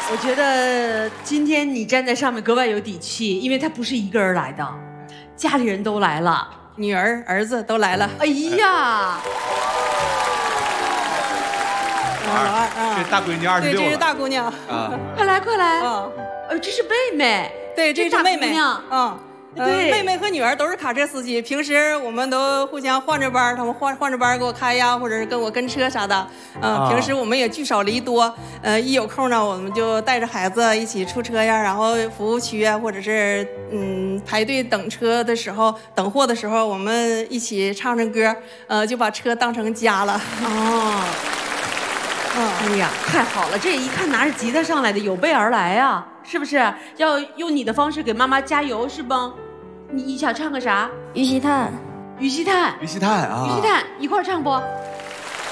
我觉得今天你站在上面格外有底气，因为他不是一个人来的，家里人都来了， 女儿、儿子都来了。 哎呀， 老二啊， 这大闺女26了。 对，这是大姑娘啊， 快来快来， 啊， 这是妹妹， 对，这是妹妹大姑娘啊。 对妹妹和女儿都是卡车司机，平时我们都互相换着班，他们换着班给我开呀，或者是跟我跟车啥的。平时我们也聚少离多，一有空呢，我们就带着孩子一起出车呀，然后服务区啊，或者是排队等车的时候、等货的时候，我们一起唱唱歌，就把车当成家了。 哦。哎呀，太好了！这一看拿着吉他上来的，有备而来啊，是不是？要用你的方式给妈妈加油，是不？你想唱个啥？ 玉溪炭， 玉溪炭， 玉溪炭啊， 玉溪炭，一块儿唱不？